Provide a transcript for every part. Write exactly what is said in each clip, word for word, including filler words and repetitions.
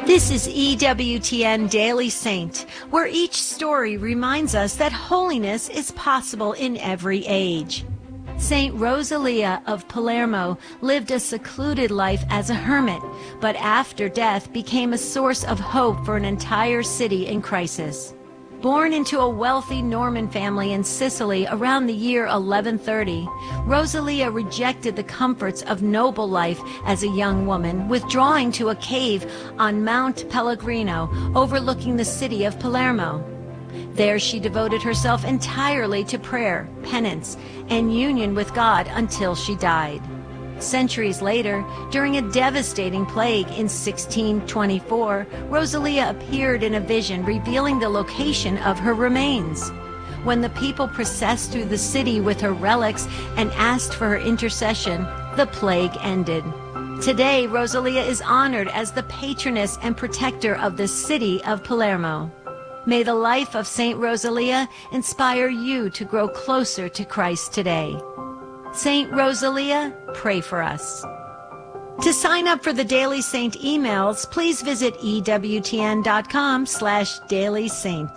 This is E W T N Daily Saint, where each story reminds us that holiness is possible in every age. Saint Rosalia of Palermo lived a secluded life as a hermit, but after death became a source of hope for an entire city in crisis. Born into a wealthy Norman family in Sicily around the year eleven thirty, Rosalia rejected the comforts of noble life as a young woman, withdrawing to a cave on Mount Pellegrino overlooking the city of Palermo. There she devoted herself entirely to prayer, penance, and union with God until she died. Centuries later, during a devastating plague in sixteen twenty-four, Rosalia appeared in a vision revealing the location of her remains. When the people processed through the city with her relics and asked for her intercession, the plague ended. Today, Rosalia is honored as the patroness and protector of the city of Palermo. May the life of Saint Rosalia inspire you to grow closer to Christ today. Saint Rosalia, pray for us. To sign up for the Daily Saint emails, please visit E W T N dot com slash Daily Saint.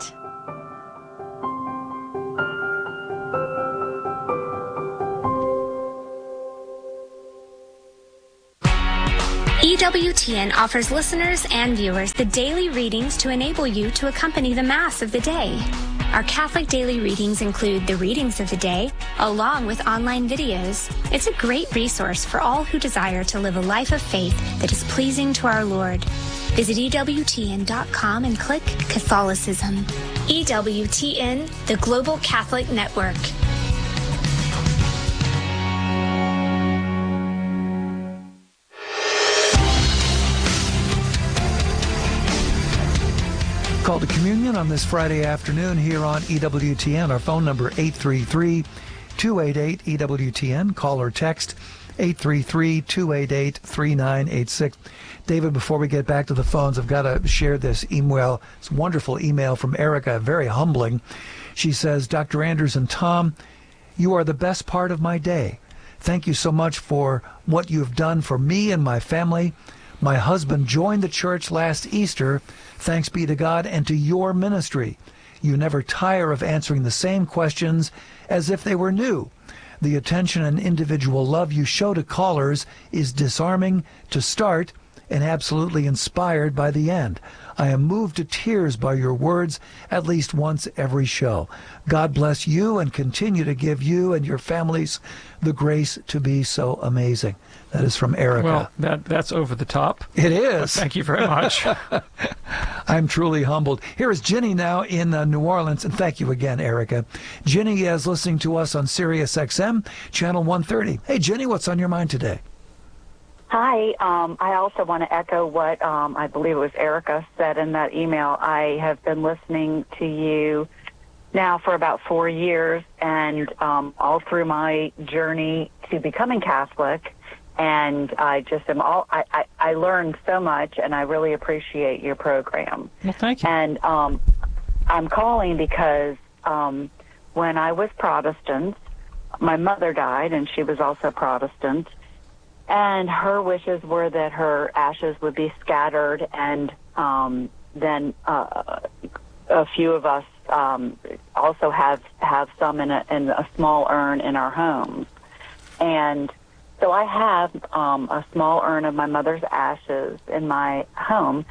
E W T N offers listeners and viewers the daily readings to enable you to accompany the Mass of the day. Our Catholic daily readings include the readings of the day, along with online videos. It's a great resource for all who desire to live a life of faith that is pleasing to our Lord. Visit E W T N dot com and click Catholicism. E W T N, the Global Catholic Network. Call to communion on this Friday afternoon here on E W T N. Our phone number eight three three, two eight eight, E W T N. Call or text eight three three, two eight eight, three nine eight six. David, before we get back to the phones, I've got to share this email. It's a wonderful email from Erica, very humbling. She says, Doctor Anders and Tom, you are the best part of my day. Thank you so much for what you've done for me and my family. My husband joined the church last Easter. Thanks be to God and to your ministry. You never tire of answering the same questions as if they were new. The attention and individual love you show to callers is disarming to start and absolutely inspired by the end. I am moved to tears by your words at least once every show. God bless you and continue to give you and your families the grace to be so amazing. That is from Erica. Well, that that's over the top. It is. Well, thank you very much. I'm truly humbled. Here is Ginny now in uh, New Orleans, and thank you again, Erica. Ginny is listening to us on Sirius X M, channel one thirty. Hey, Ginny, what's on your mind today? Hi. Um, I also want to echo what um, I believe it was Erica said in that email. I have been listening to you now for about four years, and um, all through my journey to becoming Catholic. And I just am all, I, I, I learned so much, and I really appreciate your program. Well, thank you. And um, I'm calling because um, when I was Protestant, my mother died, and she was also Protestant. And her wishes were that her ashes would be scattered, and um, then uh, a few of us um, also have, have some in a, in a small urn in our homes. And so I have um, a small urn of my mother's ashes in my home,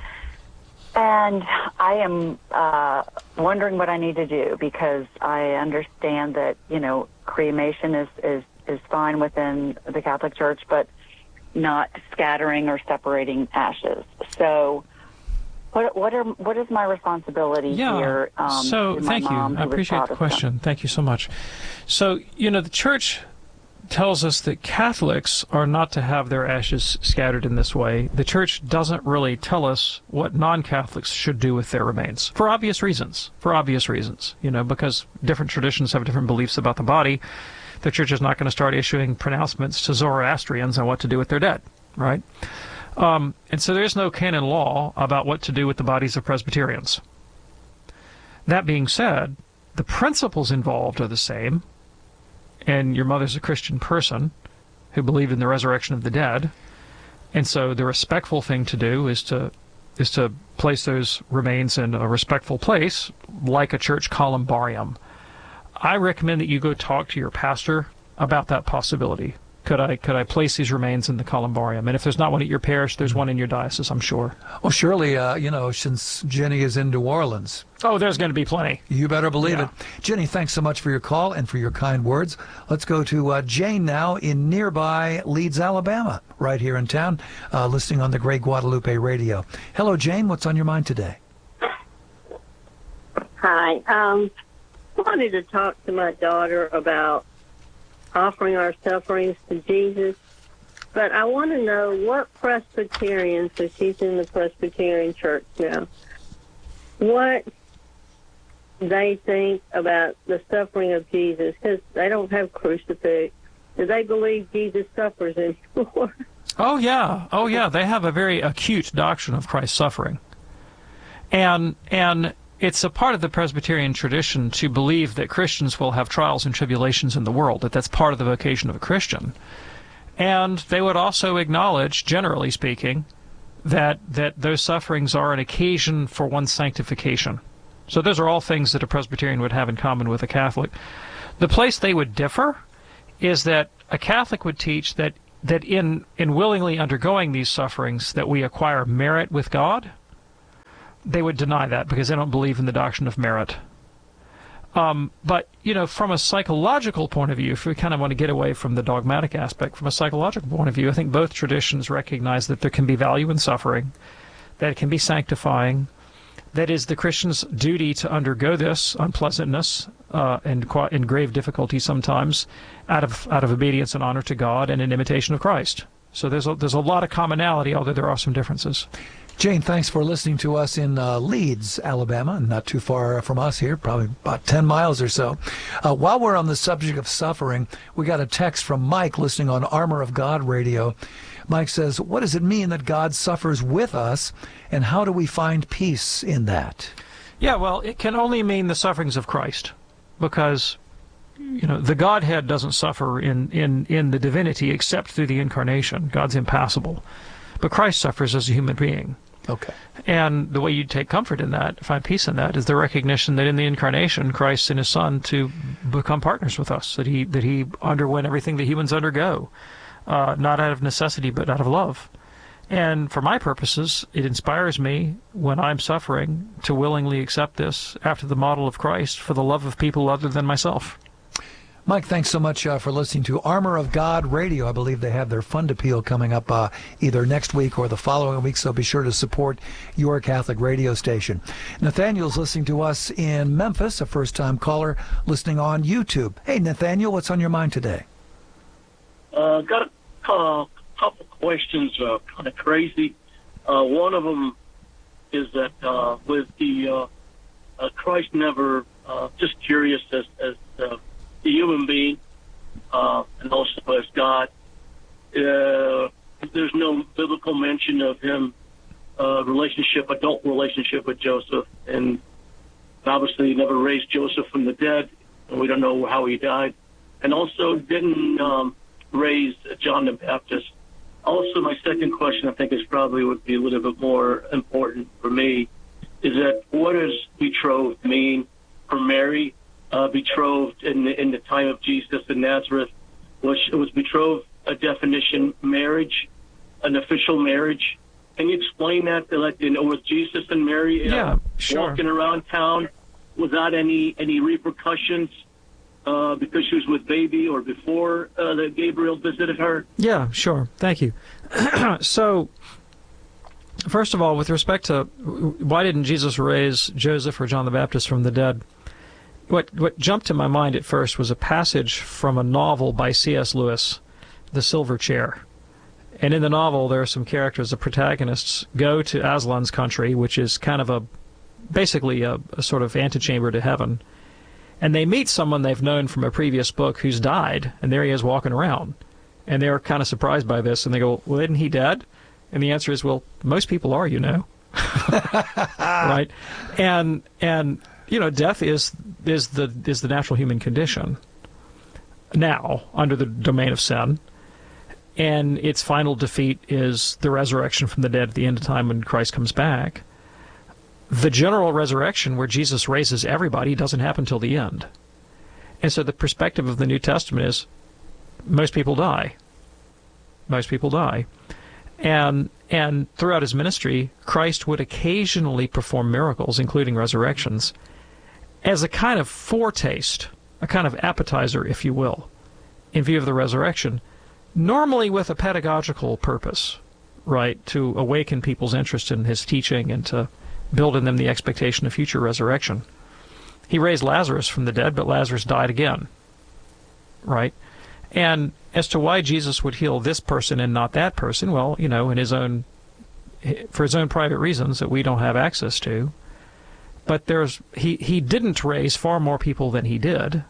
and I am uh, wondering what I need to do, because I understand that, you know, cremation is, is, is fine within the Catholic Church, but not scattering or separating ashes. So what what are what is my responsibility yeah. here? Um, so to my thank you. mom, I appreciate the question. Thank you so much. So, you know, the Church tells us that Catholics are not to have their ashes scattered in this way. The Church doesn't really tell us what non-Catholics should do with their remains, for obvious reasons. For obvious reasons, you know, because different traditions have different beliefs about the body. The Church is not going to start issuing pronouncements to Zoroastrians on what to do with their dead, right? Um, and so there is no canon law about what to do with the bodies of Presbyterians. That being said, the principles involved are the same, and your mother's a Christian person who believed in the resurrection of the dead, and so the respectful thing to do is to is to place those remains in a respectful place, like a church columbarium. I recommend that you go talk to your pastor about that possibility. Could I could I place these remains in the columbarium? And if there's not one at your parish, there's one in your diocese, I'm sure. Well, surely, uh, you know, since Jenny is in New Orleans. Oh, there's going to be plenty. You better believe yeah. it. Jenny, thanks so much for your call and for your kind words. Let's go to uh, Jane now in nearby Leeds, Alabama, right here in town, uh, listening on the Great Guadalupe Radio. Hello, Jane. What's on your mind today? Hi. Um, I wanted to talk to my daughter about offering our sufferings to Jesus, but I want to know what Presbyterian, so she's in the Presbyterian church now, what they think about the suffering of Jesus, because they don't have crucifix. Do they believe Jesus suffers anymore? Oh, yeah. Oh, yeah. They have a very acute doctrine of Christ's suffering. And, and it's a part of the Presbyterian tradition to believe that Christians will have trials and tribulations in the world, that that's part of the vocation of a Christian. And they would also acknowledge, generally speaking, that that those sufferings are an occasion for one's sanctification. So those are all things that a Presbyterian would have in common with a Catholic. The place they would differ is that a Catholic would teach that, that in, in willingly undergoing these sufferings that we acquire merit with God. They would deny that because they don't believe in the doctrine of merit. Um, but, you know, from a psychological point of view, if we kind of want to get away from the dogmatic aspect, from a psychological point of view, I think both traditions recognize that there can be value in suffering, that it can be sanctifying, that is the Christian's duty to undergo this unpleasantness uh, and, and grave difficulty sometimes out of out of obedience and honor to God and in imitation of Christ. So there's a, there's a lot of commonality, although there are some differences. Jane, thanks for listening to us in uh, Leeds, Alabama, not too far from us here, probably about ten miles or so. Uh, while we're on the subject of suffering, we got a text from Mike listening on Armor of God radio. Mike says, what does it mean that God suffers with us, and how do we find peace in that? Yeah, well, it can only mean the sufferings of Christ, because, you know, the Godhead doesn't suffer in, in, in the divinity except through the incarnation. God's impassible. But Christ suffers as a human being. Okay. And the way you take comfort in that, find peace in that, is the recognition that in the incarnation, Christ sent his Son to become partners with us, that he that he underwent everything that humans undergo, uh, not out of necessity, but out of love. And for my purposes, it inspires me when I'm suffering to willingly accept this after the model of Christ for the love of people other than myself. Mike, thanks so much uh, for listening to Armor of God Radio. I believe they have their Fund Appeal coming up uh, either next week or the following week, so be sure to support your Catholic radio station. Nathaniel's listening to us in Memphis, a first-time caller listening on YouTube. Hey, Nathaniel, what's on your mind today? Uh, got a uh, couple questions, uh, kind of crazy. Uh, one of them is that uh, with the uh, uh, Christ never, uh, just curious as, as uh, the human being, uh, and also as God, uh, there's no biblical mention of him, uh, relationship, adult relationship with Joseph, and obviously he never raised Joseph from the dead, and we don't know how he died, and also didn't um, raise John the Baptist. Also, my second question, I think, is probably would be a little bit more important for me, is that what does betrothed mean for Mary? Uh, betrothed in the, in the time of Jesus in Nazareth, was was betrothed a definition marriage, an official marriage? Can you explain that? Like, you know, with Jesus and Mary uh, yeah, sure. walking around town without any any repercussions uh, because she was with baby or before uh, that Gabriel visited her? Yeah, sure. Thank you. So, first of all, with respect to why didn't Jesus raise Joseph or John the Baptist from the dead? What what jumped to my mind at first was a passage from a novel by C S Lewis, The Silver Chair. And in the novel, there are some characters, the protagonists, go to Aslan's country, which is kind of a, basically a, a sort of antechamber to heaven. And they meet someone they've known from a previous book who's died, and there he is walking around. And they're kind of surprised by this, and they go, well, isn't he dead? And the answer is, well, most people are, you know. Right? And and... You know, death is is the is the natural human condition now under the domain of sin, and its final defeat is the resurrection from the dead at the end of time when Christ comes back. The general resurrection, where Jesus raises everybody, doesn't happen till the end. And so the perspective of the New Testament is most people die. Most people die. And and throughout his ministry, Christ would occasionally perform miracles, including resurrections, as a kind of foretaste, a kind of appetizer, if you will, in view of the resurrection, normally with a pedagogical purpose, right, to awaken people's interest in his teaching and to build in them the expectation of future resurrection. He raised Lazarus from the dead, but Lazarus died again, right? And as to why Jesus would heal this person and not that person, well, you know, in his own, for his own private reasons that we don't have access to. But there's he, he didn't raise far more people than he did,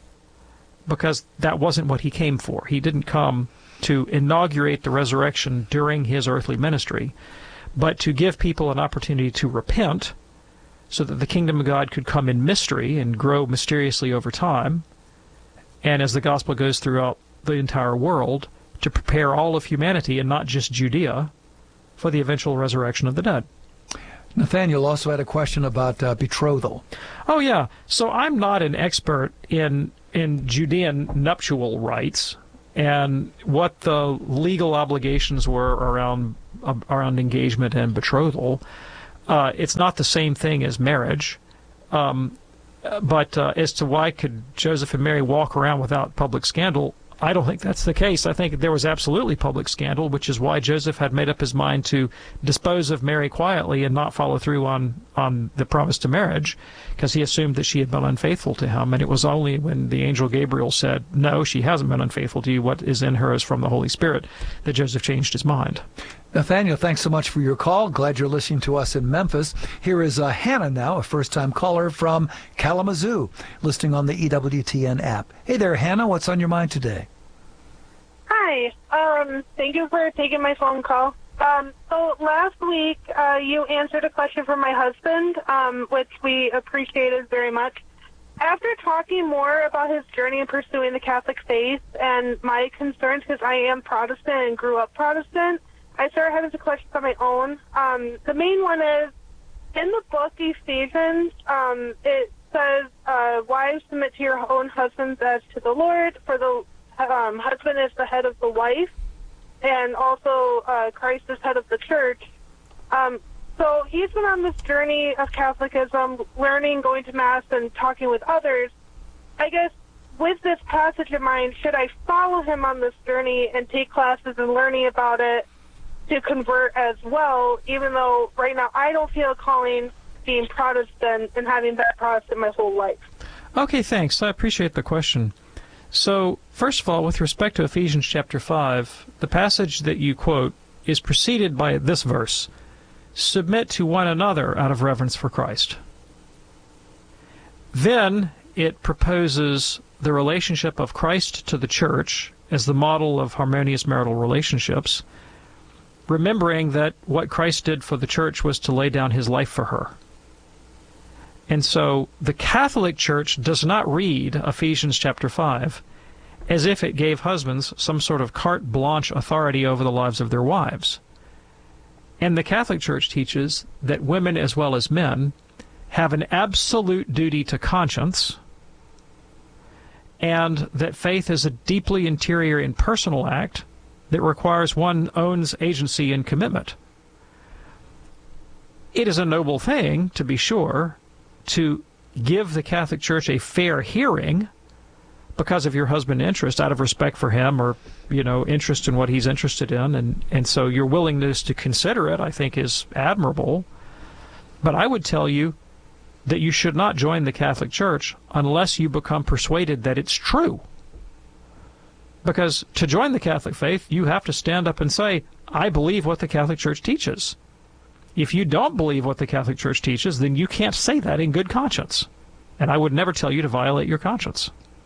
because that wasn't what he came for. He didn't come to inaugurate the resurrection during his earthly ministry, but to give people an opportunity to repent so that the kingdom of God could come in mystery and grow mysteriously over time, and as the gospel goes throughout the entire world, to prepare all of humanity, and not just Judea, for the eventual resurrection of the dead. Nathaniel also had a question about uh, betrothal. Oh, yeah. So I'm not an expert in in Judean nuptial rights and what the legal obligations were around uh, around engagement and betrothal. Uh, it's not the same thing as marriage. Um, but uh, as to why could Joseph and Mary walk around without public scandal, I don't think that's the case. I think there was absolutely public scandal, which is why Joseph had made up his mind to dispose of Mary quietly and not follow through on, on the promise to marriage, because he assumed that she had been unfaithful to him. And it was only when the angel Gabriel said, no, she hasn't been unfaithful to you, what is in her is from the Holy Spirit, that Joseph changed his mind. Nathaniel, thanks so much for your call. Glad you're listening to us in Memphis. Here is uh, Hannah now, a first-time caller from Kalamazoo, listening on the E W T N app. Hey there, Hannah. What's on your mind today? Hi. Um, thank you for taking my phone call. Um, so last week, uh, you answered a question from my husband, um, which we appreciated very much. After talking more about his journey in pursuing the Catholic faith and my concerns, because I am Protestant and grew up Protestant, I started having some questions on my own. Um, the main one is, in the book Ephesians, um, it says, uh, wives, submit to your own husbands as to the Lord, for the um, husband is the head of the wife, and also uh, Christ is head of the church. Um, so he's been on this journey of Catholicism, learning, going to Mass, and talking with others. I guess with this passage in mind, should I follow him on this journey and take classes and learning about it to convert as well, even though right now I don't feel a calling being Protestant and having been Protestant my whole life? Okay, thanks. I appreciate the question. So, first of all, with respect to Ephesians chapter five, the passage that you quote is preceded by this verse, submit to one another out of reverence for Christ. Then it proposes the relationship of Christ to the church as the model of harmonious marital relationships, remembering that what Christ did for the church was to lay down his life for her. And so the Catholic Church does not read Ephesians chapter five as if it gave husbands some sort of carte blanche authority over the lives of their wives. And the Catholic Church teaches that women as well as men have an absolute duty to conscience, and that faith is a deeply interior and personal act that requires one's own agency and commitment. It is a noble thing, to be sure, to give the Catholic Church a fair hearing because of your husband's interest, out of respect for him, or, you know, interest in what he's interested in, and, and so your willingness to consider it, I think, is admirable. But I would tell you that you should not join the Catholic Church unless you become persuaded that it's true. Because to join the Catholic faith, you have to stand up and say, I believe what the Catholic Church teaches. If you don't believe what the Catholic Church teaches, then you can't say that in good conscience. And I would never tell you to violate your conscience.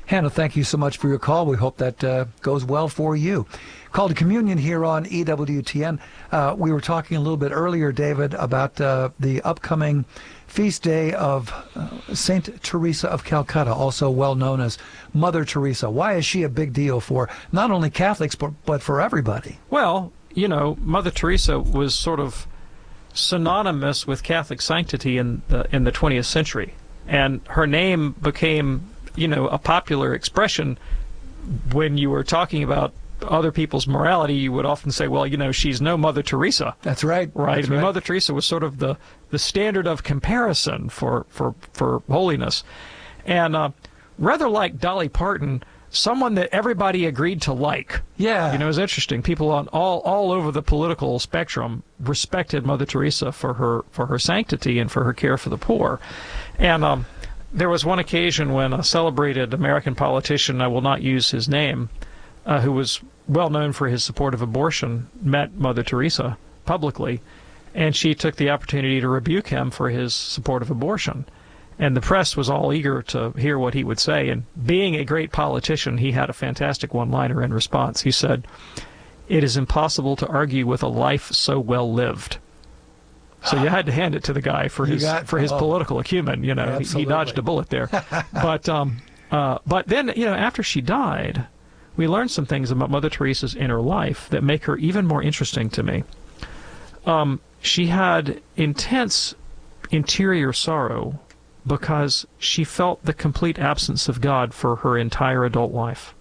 Hannah, thank you so much for your call. We hope that uh, goes well for you. Call to Communion here on E W T N. Uh, we were talking a little bit earlier, David, about uh, the upcoming feast day of uh, Saint Teresa of Calcutta, also well known as Mother Teresa. Why is she a big deal for not only Catholics, but, but for everybody? Well, you know, Mother Teresa was sort of synonymous with Catholic sanctity in the, in the twentieth century. And her name became, you know, a popular expression. When you were talking about other people's morality, you would often say, well, you know, she's no Mother Teresa. That's right. Right. That's I mean, right. Mother Teresa was sort of the, the standard of comparison for, for, for holiness. And uh, rather like Dolly Parton, someone that everybody agreed to like. Yeah. You know, it's interesting. People on all, all over the political spectrum respected Mother Teresa for her, for her sanctity and for her care for the poor. And um, there was one occasion when a celebrated American politician, I will not use his name, uh, who was well known for his support of abortion, met Mother Teresa publicly, and she took the opportunity to rebuke him for his support of abortion. And the press was all eager to hear what he would say, and being a great politician, he had a fantastic one-liner in response. He said, "It is impossible to argue with a life so well lived." So you had to hand it to the guy for his got, for his oh, political acumen. You know, he, he dodged a bullet there. but um, uh, but then, you know, after she died, we learned some things about Mother Teresa's inner life that make her even more interesting to me. Um, she had intense interior sorrow because she felt the complete absence of God for her entire adult life,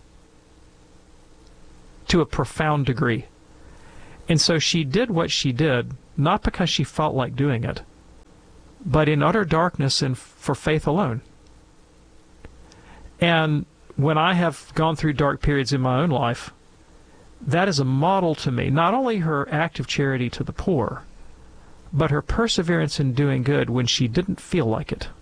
to a profound degree. And so she did what she did, not because she felt like doing it, but in utter darkness and for faith alone. And when I have gone through dark periods in my own life, that is a model to me, not only her act of charity to the poor, but her perseverance in doing good when she didn't feel like it.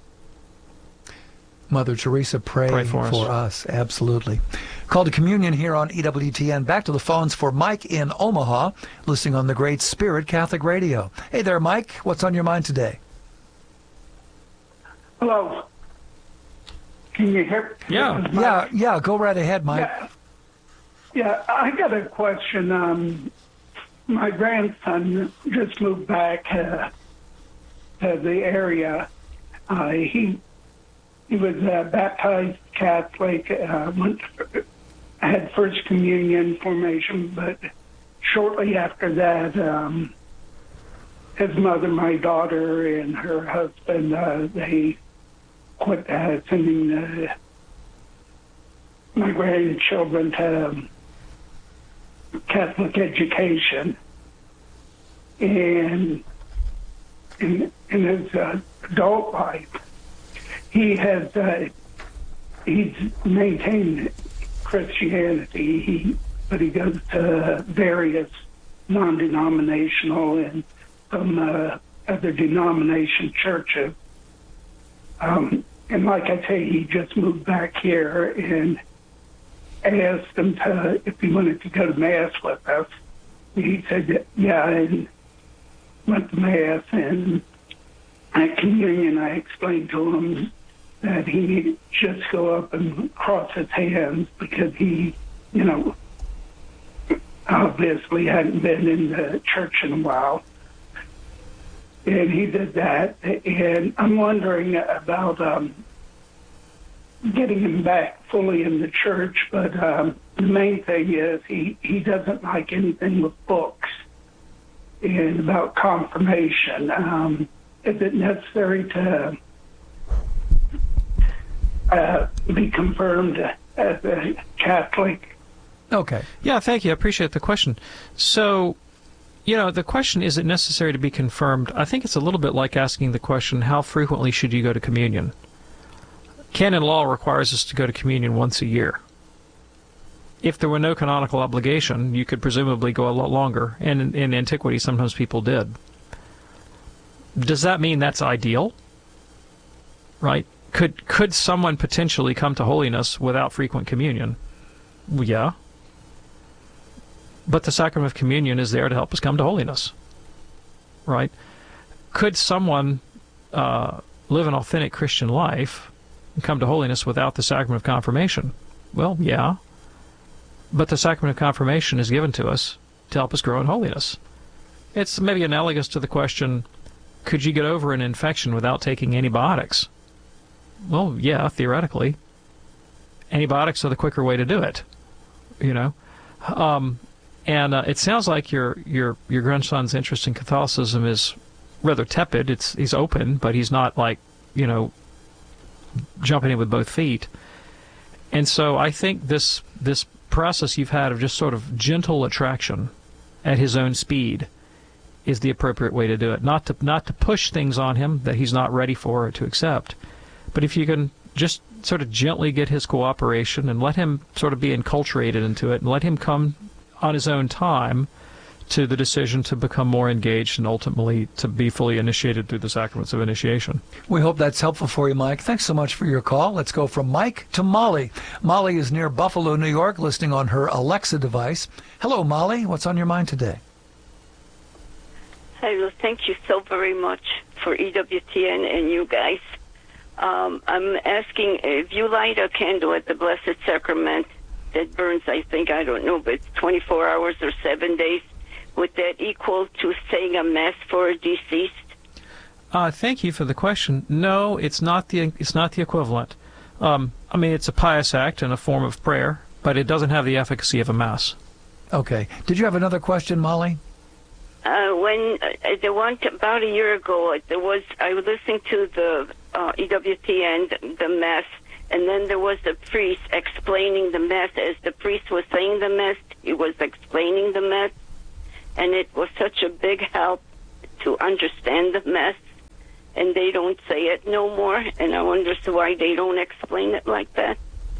Mother Teresa, pray, pray for, for us. us. Absolutely. Call to Communion here on E W T N. Back to the phones for Mike in Omaha, listening on the Great Spirit Catholic Radio. Hey there, Mike. What's on your mind today? Hello. Can you hear? Yeah. Yeah, yeah. Go right ahead, Mike. Yeah, yeah I got a question. Um, my grandson just moved back uh, to the area. Uh, he he was uh, baptized Catholic, uh, went to, had First Communion formation, but shortly after that, um, his mother, my daughter, and her husband, uh, they quit uh, sending uh, my grandchildren to um, Catholic education. And in, in his uh, adult life, he has uh, he's maintained Christianity, he, but he goes to various non-denominational and some uh, other denomination churches. Um, and like I say, he just moved back here, and I asked him to, if he wanted to go to Mass with us. He said, yeah, and went to Mass, and at communion I explained to him that he needed to just go up and cross his hands because he, you know, obviously hadn't been in the church in a while. And he did that, and I'm wondering about um, getting him back fully in the church, but um, the main thing is he, he doesn't like anything with books. And about confirmation, um, is it necessary to uh, be confirmed as a Catholic? Okay. Yeah, thank you. I appreciate the question. So, you know, the question, is it necessary to be confirmed? I think it's a little bit like asking the question, how frequently should you go to communion? Canon law requires us to go to communion once a year. If there were no canonical obligation, you could presumably go a lot longer, and in, in antiquity sometimes people did. Does that mean that's ideal? Right? Could could someone potentially come to holiness without frequent communion? Well, yeah. But the sacrament of communion is there to help us come to holiness. Right? Could someone uh, live an authentic Christian life come to holiness without the sacrament of confirmation. Well, yeah. But the sacrament of confirmation is given to us to help us grow in holiness. It's maybe analogous to the question, could you get over an infection without taking antibiotics? Well, yeah, theoretically. Antibiotics are the quicker way to do it, you know. Um, and uh, it sounds like your your your grandson's interest in Catholicism is rather tepid. It's he's open, but he's not like, you know, jumping in with both feet. And so I think this this process you've had of just sort of gentle attraction at his own speed is the appropriate way to do it. Not to not to push things on him that he's not ready for or to accept, but if you can just sort of gently get his cooperation and let him sort of be enculturated into it and let him come on his own time to the decision to become more engaged and ultimately to be fully initiated through the sacraments of initiation. We hope that's helpful for you, Mike. Thanks so much for your call. Let's go from Mike to Molly. Molly is near Buffalo, New York, listening on her Alexa device. Hello, Molly. What's on your mind today? Hi, well, thank you so very much for E W T N and you guys. Um, I'm asking if you light a candle at the Blessed Sacrament that burns, I think, I don't know, but it's twenty-four hours or seven days, would that equal to saying a Mass for a deceased? Uh, thank you for the question. No, it's not the it's not the equivalent. Um, I mean, it's a pious act and a form of prayer, but it doesn't have the efficacy of a Mass. Okay. Did you have another question, Molly? Uh, when uh, the one t- about a year ago, there was I was listening to the uh, E W T N, the, the Mass, and then there was a priest explaining the Mass. As the priest was saying the Mass, he was explaining the Mass, and it was such a big help to understand the Mass. And they don't say it no more, and I wonder why they don't explain it like that.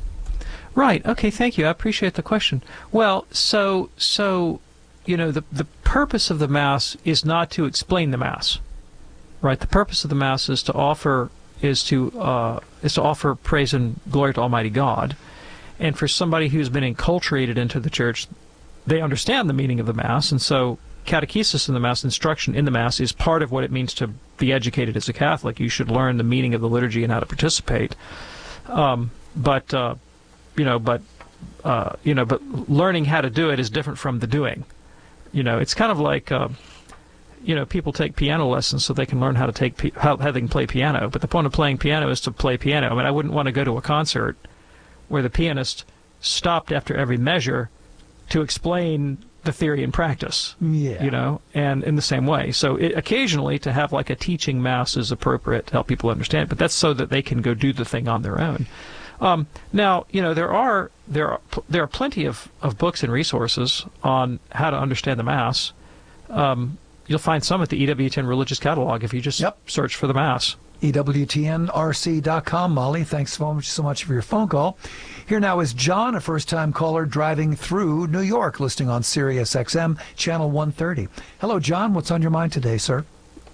Right. Okay. Thank you. I appreciate the question. Well, so so. You know, the the purpose of the Mass is not to explain the Mass, right? The purpose of the Mass is to offer is to uh, is to offer praise and glory to Almighty God, and for somebody who's been enculturated into the Church, they understand the meaning of the Mass, and so catechesis in the Mass, instruction in the Mass, is part of what it means to be educated as a Catholic. You should learn the meaning of the liturgy and how to participate. Um, but uh, you know, but uh, you know, but learning how to do it is different from the doing. You know, it's kind of like, uh, you know, people take piano lessons so they can learn how to take pi- how, how they can play piano. But the point of playing piano is to play piano. I mean, I wouldn't want to go to a concert where the pianist stopped after every measure to explain the theory and practice. Yeah. You know, and in the same way. So it, occasionally to have like a teaching Mass is appropriate to help people understand. But that's so that they can go do the thing on their own. Um, now, you know, there are there are there are plenty of, of books and resources on how to understand the Mass. Um, you'll find some at the E W T N Religious Catalog if you just yep. search for the Mass. E W T N R C dot com, Molly. Thanks so much, so much for your phone call. Here now is John, a first-time caller driving through New York, listening on Sirius X M, Channel one thirty. Hello, John. What's on your mind today, sir?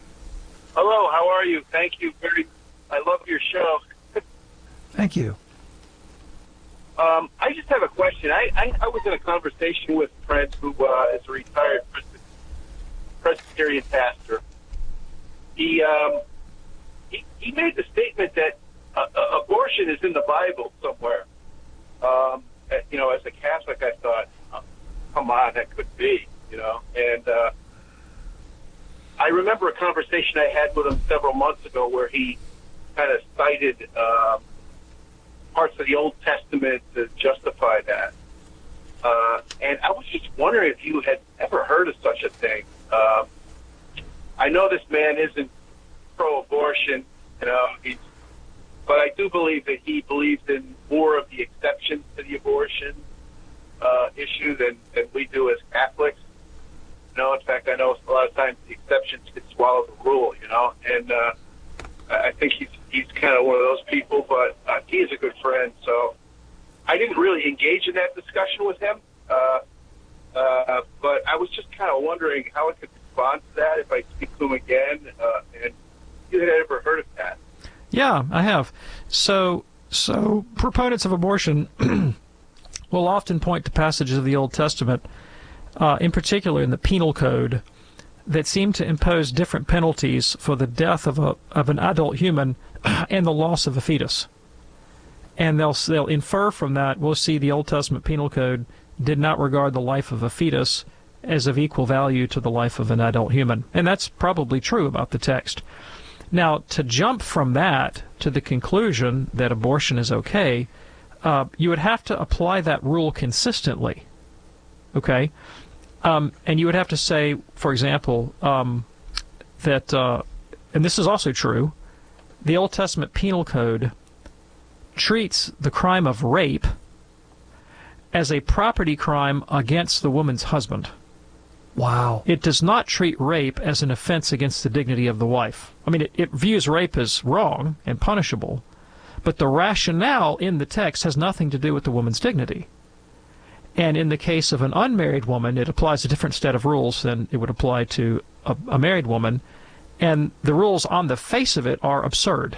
Hello. How are you? Thank you very. I love your show. Thank you. Um, I just have a question. I, I, I was in a conversation with a friend who uh, is a retired Presbyterian pastor. He, um, he he made the statement that uh, uh, abortion is in the Bible somewhere. Um, you know, as a Catholic, I thought, oh, come on, that could be, you know. And uh, I remember a conversation I had with him several months ago where he kind of cited um, parts of the Old Testament to justify that. Uh, and I was just wondering if you had ever heard of such a thing. Um, I know this man isn't pro-abortion, you know, he's, but I do believe that he believes in more of the exceptions to the abortion uh, issue than, than we do as Catholics. You know, in fact, I know a lot of times the exceptions could swallow the rule, you know, and uh, I think he's he's kind of one of those people, but uh, he is a good friend. So I didn't really engage in that discussion with him, uh, uh, but I was just kind of wondering how I could respond to that if I speak to him again. Uh, and you had ever heard of that? Yeah, I have. So, so proponents of abortion will often point to passages of the Old Testament, uh, in particular in the Penal Code, that seem to impose different penalties for the death of a of an adult human and the loss of a fetus. and they'll they'll infer from that, we'll see the Old Testament Penal Code did not regard the life of a fetus as of equal value to the life of an adult human. And that's probably true about the text. Now, to jump from that to the conclusion that abortion is okay, uh, you would have to apply that rule consistently. Okay? Um, and you would have to say, for example, um, that, uh, and this is also true, the Old Testament Penal Code treats the crime of rape as a property crime against the woman's husband. Wow. It does not treat rape as an offense against the dignity of the wife. I mean, it, it views rape as wrong and punishable, but the rationale in the text has nothing to do with the woman's dignity. And in the case of an unmarried woman, it applies a different set of rules than it would apply to a, a married woman, and the rules on the face of it are absurd.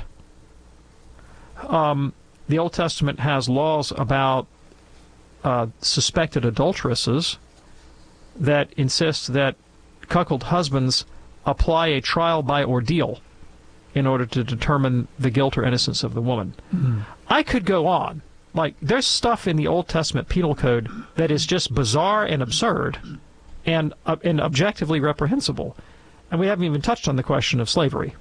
Um, the Old Testament has laws about uh, suspected adulteresses that insist that cuckold husbands apply a trial by ordeal in order to determine the guilt or innocence of the woman. Mm-hmm. I could go on. Like, there's stuff in the Old Testament Penal Code that is just bizarre and absurd and, uh, and objectively reprehensible. And we haven't even touched on the question of slavery.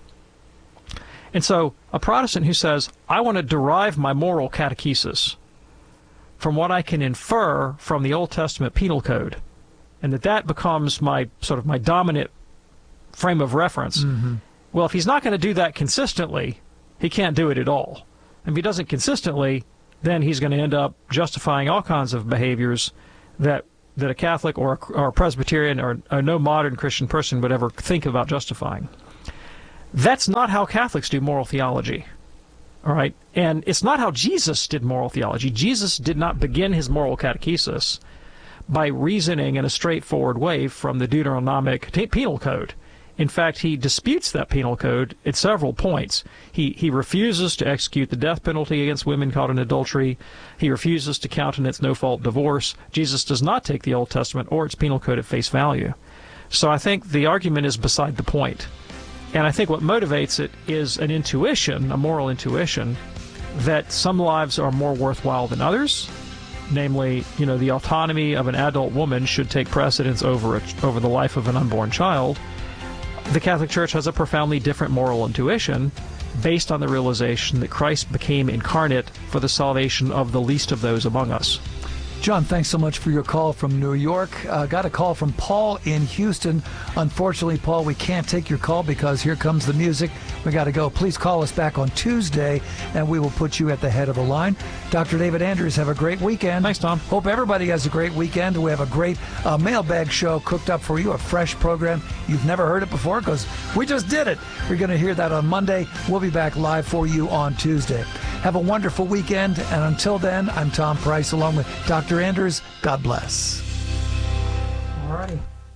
And so a Protestant who says, I want to derive my moral catechesis from what I can infer from the Old Testament Penal Code, and that that becomes my sort of my dominant frame of reference. Mm-hmm. Well, if he's not going to do that consistently, he can't do it at all. And if he doesn't consistently, then he's going to end up justifying all kinds of behaviors that that a Catholic or a, or a Presbyterian or, or no modern Christian person would ever think about justifying. That's not how Catholics do moral theology. All right? And it's not how Jesus did moral theology. Jesus did not begin his moral catechesis by reasoning in a straightforward way from the Deuteronomic Penal Code. In fact, he disputes that penal code at several points. He he refuses to execute the death penalty against women caught in adultery. He refuses to countenance no-fault divorce. Jesus does not take the Old Testament or its penal code at face value. So I think the argument is beside the point. And I think what motivates it is an intuition, a moral intuition, that some lives are more worthwhile than others. Namely, you know, the autonomy of an adult woman should take precedence over a, over the life of an unborn child. The Catholic Church has a profoundly different moral intuition based on the realization that Christ became incarnate for the salvation of the least of those among us. John, thanks so much for your call from New York. Uh, got a call from Paul in Houston. Unfortunately, Paul, we can't take your call because here comes the music. We got to go. Please call us back on Tuesday, and we will put you at the head of the line. Doctor David Andrews, have a great weekend. Thanks, Tom. Hope everybody has a great weekend. We have a great uh, mailbag show cooked up for you, a fresh program. You've never heard it before because we just did it. We're going to hear that on Monday. We'll be back live for you on Tuesday. Have a wonderful weekend, and until then, I'm Tom Price along with Doctor Andrews. God bless. All righty.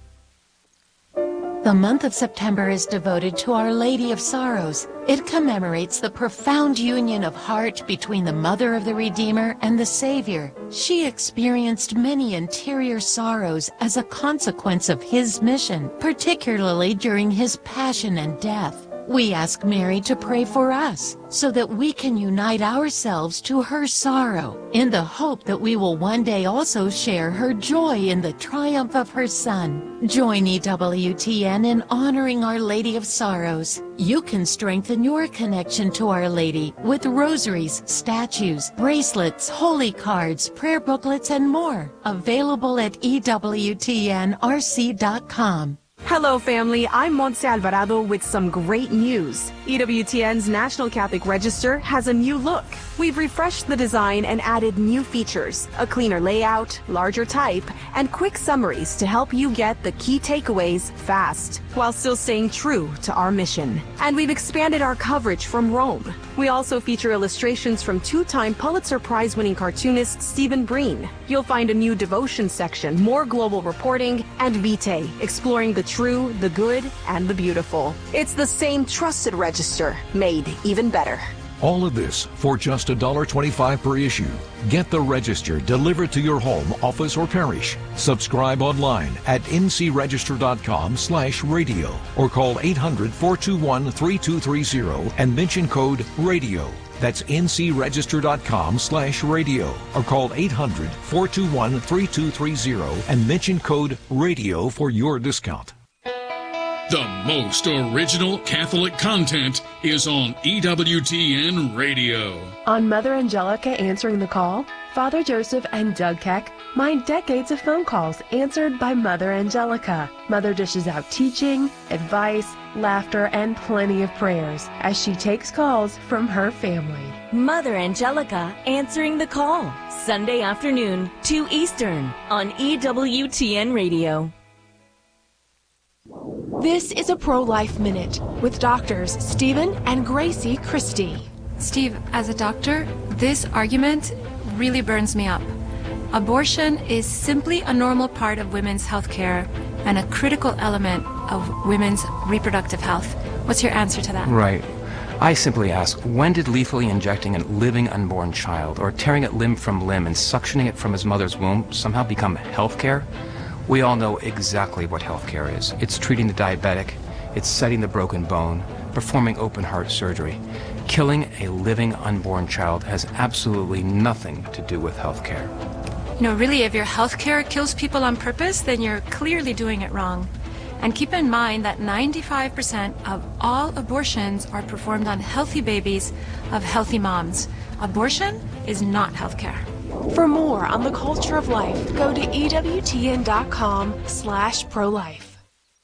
The month of September is devoted to Our Lady of Sorrows. It commemorates the profound union of heart between the Mother of the Redeemer and the Savior. She experienced many interior sorrows as a consequence of his mission, particularly during his passion and death. We ask Mary to pray for us so that we can unite ourselves to her sorrow in the hope that we will one day also share her joy in the triumph of her Son. Join E W T N in honoring Our Lady of Sorrows. You can strengthen your connection to Our Lady with rosaries, statues, bracelets, holy cards, prayer booklets, and more. Available at E W T N R C dot com. Hello, family. I'm Montse Alvarado with some great news. E W T N's National Catholic Register has a new look. We've refreshed the design and added new features, a cleaner layout, larger type, and quick summaries to help you get the key takeaways fast, while still staying true to our mission. And we've expanded our coverage from Rome. We also feature illustrations from two-time Pulitzer Prize-winning cartoonist Stephen Breen. You'll find a new devotion section, more global reporting, and Vitae, exploring the true, the good, and the beautiful. It's the same trusted register, made even better. All of this for just one dollar twenty-five per issue. Get the Register delivered to your home, office, or parish. Subscribe online at n c register dot com slash radio or call eight hundred, four two one, three two three zero and mention code RADIO. That's ncregister.com slash radio or call eight hundred, four two one, three two three zero and mention code RADIO for your discount. The most original Catholic content is on E W T N Radio. On Mother Angelica Answering the Call, Father Joseph and Doug Keck mine decades of phone calls answered by Mother Angelica. Mother dishes out teaching, advice, laughter, and plenty of prayers as she takes calls from her family. Mother Angelica Answering the Call, Sunday afternoon, two Eastern, on E W T N Radio. This is a Pro-Life Minute with doctors Stephen and Gracie Christie. Steve, as a doctor, this argument really burns me up. Abortion is simply a normal part of women's health care and a critical element of women's reproductive health. What's your answer to that? Right. I simply ask, when did lethally injecting a living unborn child or tearing it limb from limb and suctioning it from his mother's womb somehow become health care? We all know exactly what health care is. It's treating the diabetic, it's setting the broken bone, performing open heart surgery. Killing a living unborn child has absolutely nothing to do with health care. You know, really, if your health care kills people on purpose, then you're clearly doing it wrong. And keep in mind that ninety-five percent of all abortions are performed on healthy babies of healthy moms. Abortion is not health care. For more on the culture of life, go to ewtn.com slash pro-life.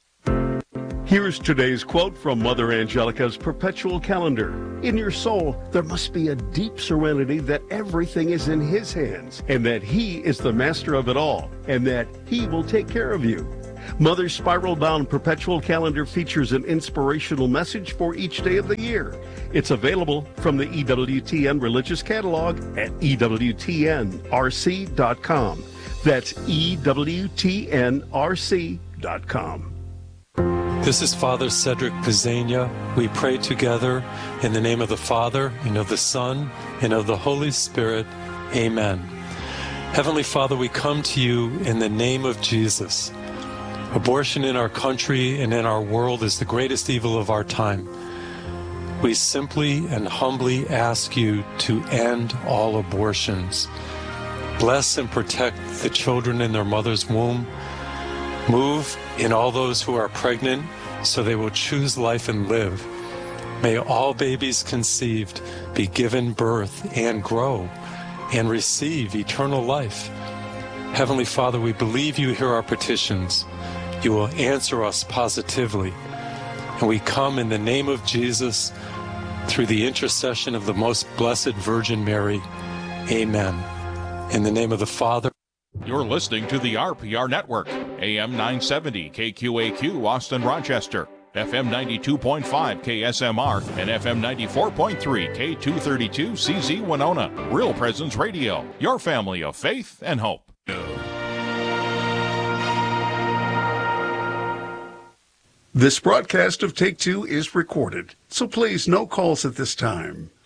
Here's today's quote from Mother Angelica's Perpetual Calendar. In your soul, there must be a deep serenity that everything is in His hands, and that He is the master of it all, and that He will take care of you. Mother's spiral-bound Perpetual Calendar features an inspirational message for each day of the year. It's available from the E W T N Religious Catalog at E W T N R C dot com. That's E W T N R C dot com. This is Father Cedric Pizzania. We pray together in the name of the Father, and of the Son, and of the Holy Spirit. Amen. Heavenly Father, we come to you in the name of Jesus. Abortion in our country and in our world is the greatest evil of our time. We simply and humbly ask you to end all abortions. Bless and protect the children in their mother's womb. Move in all those who are pregnant so they will choose life and live. May all babies conceived be given birth and grow and receive eternal life. Heavenly Father, we believe you hear our petitions. You will answer us positively. And we come in the name of Jesus through the intercession of the most blessed Virgin Mary. Amen. In the name of the Father. You're listening to the R P R Network, A M nine seventy K Q A Q Austin Rochester, F M ninety-two point five K S M R, and F M ninety-four point three K two thirty-two C Z Winona. Real Presence Radio, your family of faith and hope. This broadcast of Take Two is recorded, so please no calls at this time.